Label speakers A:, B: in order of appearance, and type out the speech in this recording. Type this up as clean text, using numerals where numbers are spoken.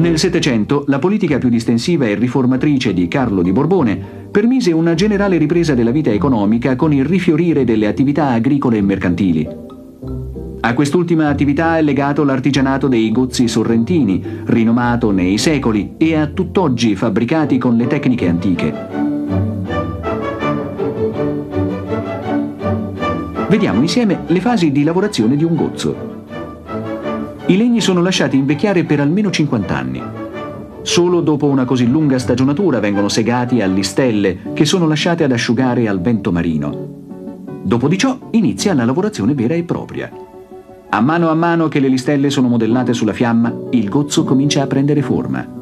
A: Nel Settecento la politica più distensiva e riformatrice di Carlo di Borbone permise una generale ripresa della vita economica con il rifiorire delle attività agricole e mercantili. A quest'ultima attività è legato l'artigianato dei gozzi sorrentini, rinomato nei secoli e a tutt'oggi fabbricati con le tecniche antiche. Vediamo insieme le fasi di lavorazione di un gozzo. I legni sono lasciati invecchiare per almeno 50 anni. Solo dopo una così lunga stagionatura vengono segati a listelle che sono lasciate ad asciugare al vento marino. Dopo di ciò inizia la lavorazione vera e propria. A mano che le listelle sono modellate sulla fiamma, il gozzo comincia a prendere forma.